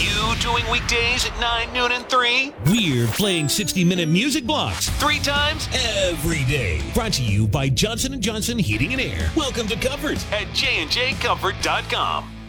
you doing weekdays at 9, noon, and 3? We're playing 60-minute music blocks 3 times every day. Brought to you by Johnson & Johnson Heating and Air. Welcome to Comfort at jandjcomfort.com.